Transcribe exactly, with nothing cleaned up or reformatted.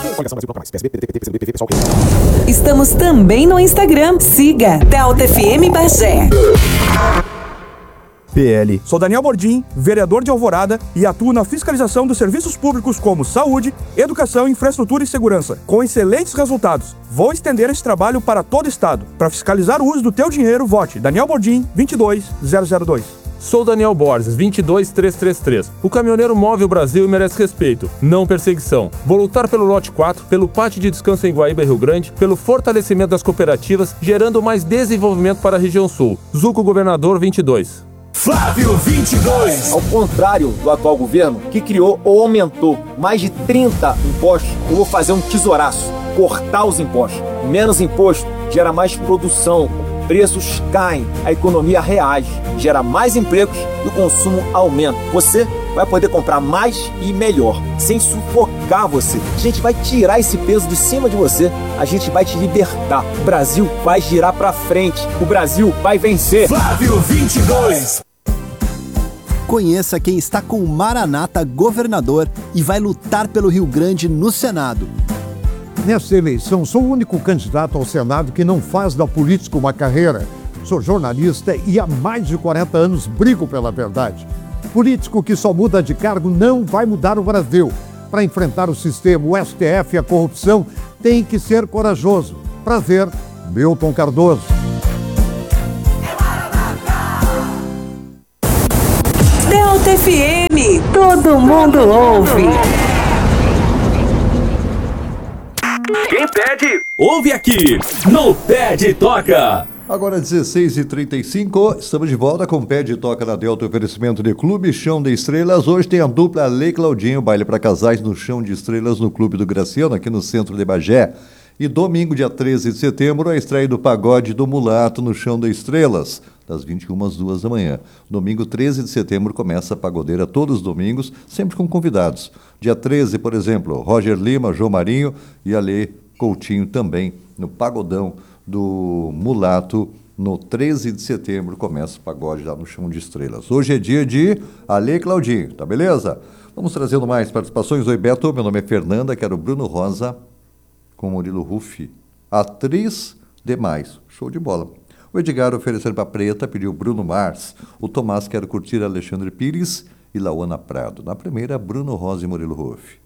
Estamos também no Instagram. Siga Delta F M Bagé. P L. Sou Daniel Bordim, vereador de Alvorada, e atuo na fiscalização dos serviços públicos como saúde, educação, infraestrutura e segurança, com excelentes resultados. Vou estender esse trabalho para todo o estado. Para fiscalizar o uso do teu dinheiro, vote Daniel Bordim, vinte e dois zero zero dois. Sou Daniel Borges, vinte e dois trezentos e trinta e três. O caminhoneiro move o Brasil e merece respeito, não perseguição. Vou lutar pelo lote quatro, pelo pátio de descanso em Guaíba e Rio Grande, pelo fortalecimento das cooperativas, gerando mais desenvolvimento para a região sul. Zuco Governador vinte e dois. Flávio vinte e dois. Ao contrário do atual governo, que criou ou aumentou mais de trinta impostos, eu vou fazer um tesouraço, cortar os impostos. Menos imposto gera mais produção, preços caem, a economia reage, gera mais empregos e o consumo aumenta. Você vai poder comprar mais e melhor, sem sufocar você. A gente vai tirar esse peso de cima de você, a gente vai te libertar. O Brasil vai girar pra frente, o Brasil vai vencer. Flávio vinte e dois. Conheça quem está com o Maranata governador e vai lutar pelo Rio Grande no Senado. Nesta eleição, sou o único candidato ao Senado que não faz da política uma carreira. Sou jornalista e há mais de quarenta anos brigo pela verdade. Político que só muda de cargo não vai mudar o Brasil. Para enfrentar o sistema, o S T F e a corrupção, tem que ser corajoso. Prazer, Milton Cardoso. Delta F M, todo mundo ouve. Quem pede, ouve aqui no Pede Toca. Agora dezesseis e trinta e cinco, estamos de volta com o Pede Toca na Delta, oferecimento de Clube Chão de Estrelas. Hoje tem a dupla Lei Claudinho, baile para casais no Chão de Estrelas no Clube do Graciano, aqui no centro de Bagé. E domingo, dia treze de setembro, a estreia do Pagode do Mulato no Chão de Estrelas, das vinte e uma às duas da manhã. Domingo, treze de setembro, começa a pagodeira todos os domingos, sempre com convidados. Dia treze, por exemplo, Roger Lima, João Marinho e Alê Coutinho também no Pagodão do Mulato. No treze de setembro começa o pagode lá no Chão de Estrelas. Hoje é dia de Alê Claudinho, tá beleza? Vamos trazendo mais participações. Oi, Beto, meu nome é Fernanda, quero Bruno Rosa com Murilo Ruffi. Atriz demais, show de bola. O Edgar oferecendo para Preta, pediu Bruno Mars. O Tomás quer curtir Alexandre Pires e Lauana Prado. Na primeira, Bruno Rosa e Murilo Ruffi.